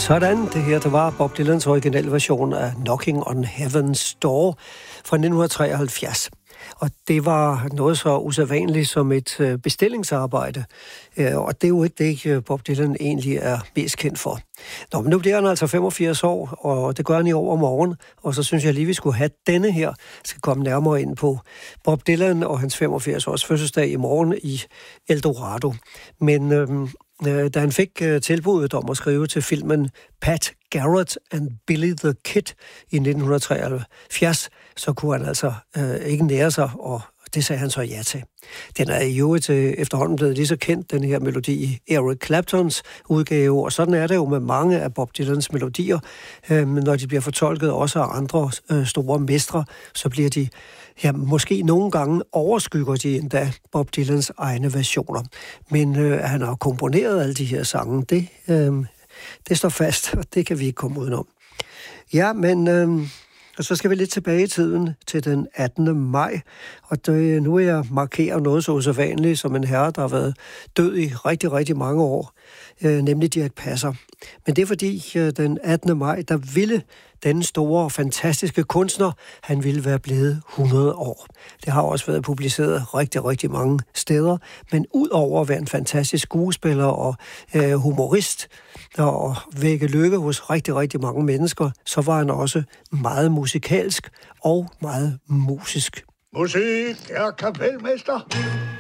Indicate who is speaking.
Speaker 1: Sådan, det her, der var Bob Dylans originale version af Knocking on Heaven's Door fra 1973. Og det var noget så usædvanligt som et bestillingsarbejde. Og det er jo ikke det, Bob Dylan egentlig er mest kendt for. Nå, men nu bliver han altså 85 år, og det gør han i overmorgen. Og så synes jeg lige, vi skulle have denne her. Skal komme nærmere ind på Bob Dylan og hans 85-års fødselsdag i morgen i Eldorado. Men da han fik tilbuddet om at skrive til filmen Pat Garrett and Billy the Kid i 1973, så kunne han altså ikke nære sig, og det sagde han så ja til. Den er jo efterhånden blevet lige så kendt, den her melodi i Eric Claptons udgave, og sådan er det jo med mange af Bob Dylans melodier. Når de bliver fortolket også af andre store mestre, så bliver de, ja, måske nogle gange overskygger de endda Bob Dylans egne versioner. Men han har komponeret alle de her sange, det står fast, og det kan vi ikke komme udenom. Ja, men og så skal vi lidt tilbage i tiden til den 18. maj, og nu er jeg markerer noget så usædvanligt som en herre, der har været død i rigtig, rigtig mange år, nemlig Dirch Passer. Men det er fordi den 18. maj, der ville den store og fantastiske kunstner, han ville være blevet 100 år. Det har også været publiceret rigtig, rigtig mange steder, men udover at være en fantastisk skuespiller og humorist og vække lykke hos rigtig, rigtig mange mennesker, så var han også meget musikalsk og meget musisk.
Speaker 2: Musik er kapelmester.